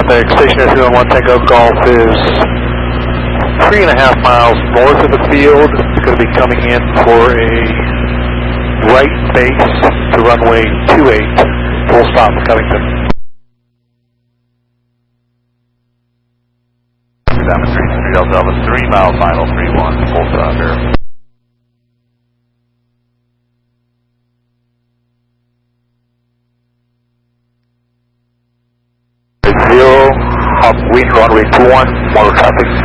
traffic. Stationary 311 Tango Golf is 3.5 miles north of the field. It's going to be coming in for a right base to runway 28. Full stop, Covington. Down to 33 Delta Alpha, 3 miles final, 31, full stop here. Zero, wind runway 21, more traffic